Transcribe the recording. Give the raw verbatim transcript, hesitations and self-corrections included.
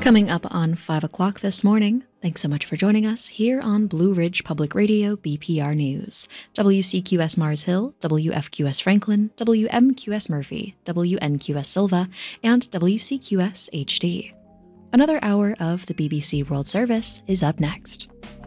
Coming up on five o'clock this morning, thanks so much for joining us here on Blue Ridge Public Radio B P R News. W C Q S Mars Hill, W F Q S Franklin, W M Q S Murphy, W N Q S Silva, and W C Q S H D. Another hour of the B B C World Service is up next.